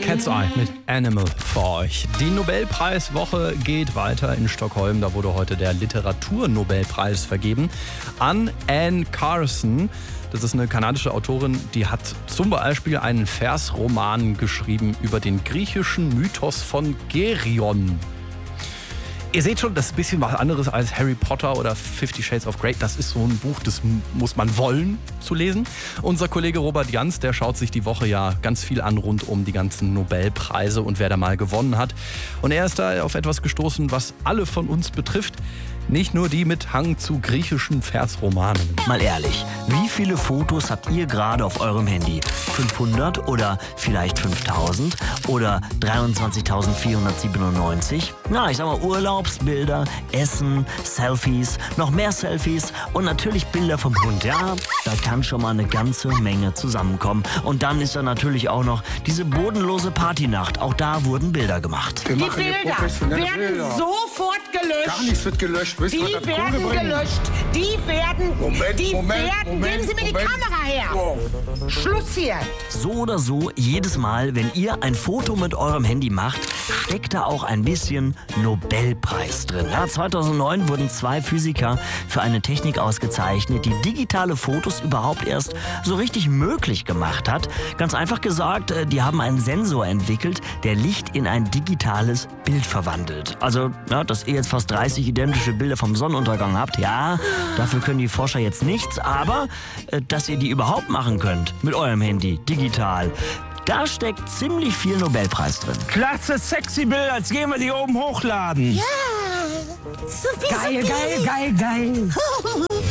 Cat's Eye mit Animal für euch. Die Nobelpreiswoche geht weiter in Stockholm. Da wurde heute der Literaturnobelpreis vergeben an Anne Carson. Das ist eine kanadische Autorin, die hat zum Beispiel einen Versroman geschrieben über den griechischen Mythos von Geryon. Ihr seht schon, das ist ein bisschen was anderes als Harry Potter oder 50 Shades of Grey. Das ist so ein Buch, das muss man wollen zu lesen. Unser Kollege Robert Jans, der schaut sich die Woche ja ganz viel an rund um die ganzen Nobelpreise und wer da mal gewonnen hat. Und er ist da auf etwas gestoßen, was alle von uns betrifft. Nicht nur die mit Hang zu griechischen Versromanen. Mal ehrlich, wie viele Fotos habt ihr gerade auf eurem Handy? 500 oder vielleicht 5000 oder 23.497? Na, ich sag mal Urlaubsbilder, Essen, Selfies, noch mehr Selfies und natürlich Bilder vom Hund. Ja, da kann schon mal eine ganze Menge zusammenkommen. Und dann ist da natürlich auch noch diese bodenlose Partynacht. Auch da wurden Bilder gemacht. Die Bilder werden sofort gelöscht. Gar nichts wird gelöscht. Die werden gelöscht. Die werden... Moment. Geben Sie mir die Kamera her. Wow. Schluss hier. So oder so, jedes Mal, wenn ihr ein Foto mit eurem Handy macht, steckt da auch ein bisschen Nobelpreis drin. Ja, 2009 wurden 2 Physiker für eine Technik ausgezeichnet, die digitale Fotos überhaupt erst so richtig möglich gemacht hat. Ganz einfach gesagt, die haben einen Sensor entwickelt, der Licht in ein digitales Bild verwandelt. Also, ja, dass ihr jetzt fast 30 identische Bilder vom Sonnenuntergang habt, ja, dafür können die Forscher jetzt nichts, aber dass ihr die überhaupt machen könnt mit eurem Handy, digital, da steckt ziemlich viel Nobelpreis drin. Klasse, sexy Bilder, jetzt gehen wir die oben hochladen. Ja, so viel Geil.